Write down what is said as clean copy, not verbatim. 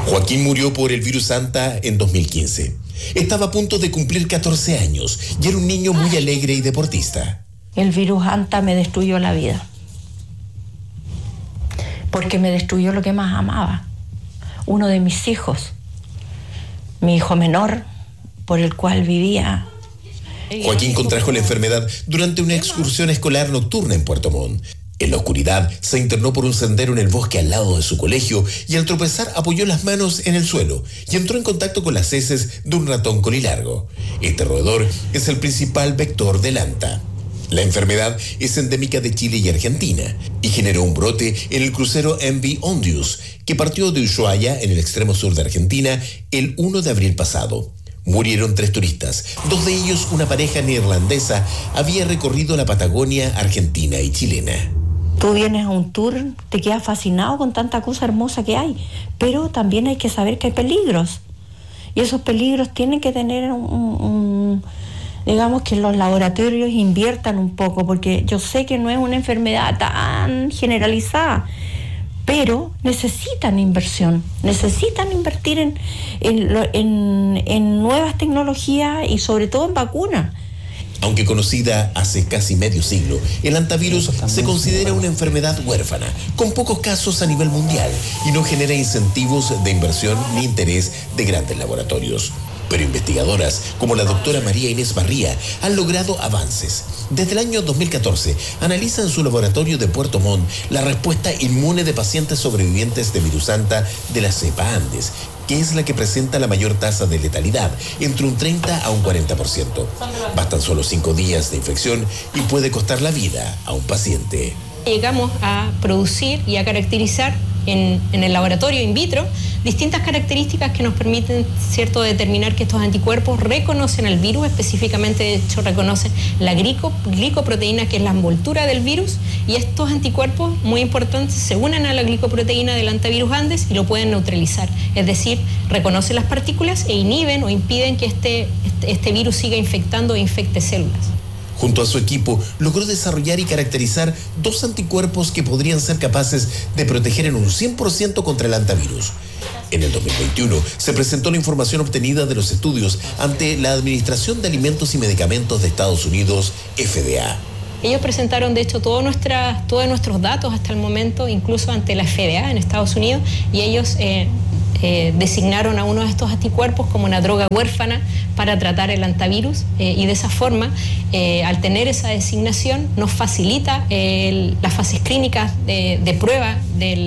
Joaquín murió por el virus Anta en 2015. Estaba a punto de cumplir 14 años y era un niño muy alegre y deportista. El virus Anta me destruyó la vida, porque me destruyó lo que más amaba, uno de mis hijos, mi hijo menor, por el cual vivía. Joaquín contrajo la enfermedad durante una excursión escolar nocturna en Puerto Montt. En la oscuridad, se internó por un sendero en el bosque al lado de su colegio y al tropezar apoyó las manos en el suelo y entró en contacto con las heces de un ratón colilargo. Este roedor es el principal vector del Anta. La enfermedad es endémica de Chile y Argentina y generó un brote en el crucero MV Ondius, que partió de Ushuaia, en el extremo sur de Argentina, el 1 de abril pasado. Murieron 3 turistas, 2 de ellos una pareja neerlandesa, había recorrido la Patagonia argentina y chilena. Tú vienes a un tour, te quedas fascinado con tanta cosa hermosa que hay, pero también hay que saber que hay peligros. Y esos peligros tienen que tener digamos que los laboratorios inviertan un poco, porque yo sé que no es una enfermedad tan generalizada, pero necesitan inversión, necesitan invertir en nuevas tecnologías y sobre todo en vacunas. Aunque conocida hace casi medio siglo, el antivirus se considera una enfermedad huérfana, con pocos casos a nivel mundial, y no genera incentivos de inversión ni interés de grandes laboratorios. Pero investigadoras como la doctora María Inés Barría han logrado avances. Desde el año 2014 analiza en su laboratorio de Puerto Montt la respuesta inmune de pacientes sobrevivientes de virus Anta de la cepa Andes, que es la que presenta la mayor tasa de letalidad, entre un 30 a un 40%. Bastan solo 5 días de infección y puede costar la vida a un paciente. Llegamos a producir y a caracterizar en el laboratorio in vitro distintas características que nos permiten, ¿cierto?, determinar que estos anticuerpos reconocen al virus, específicamente, de hecho, reconocen la glicoproteína, que es la envoltura del virus, y estos anticuerpos, muy importantes, se unen a la glicoproteína del antivirus Andes y lo pueden neutralizar, es decir, reconocen las partículas e inhiben o impiden que este virus siga infectando e infecte células. Junto a su equipo, logró desarrollar y caracterizar 2 anticuerpos que podrían ser capaces de proteger en un 100% contra el antivirus. En el 2021 se presentó la información obtenida de los estudios ante la Administración de Alimentos y Medicamentos de Estados Unidos, FDA. Ellos presentaron, de hecho, todos nuestros datos hasta el momento, incluso ante la FDA en Estados Unidos, y ellos designaron a uno de estos anticuerpos como una droga huérfana para tratar el antivirus, y de esa forma, al tener esa designación, nos facilita las fases clínicas de prueba del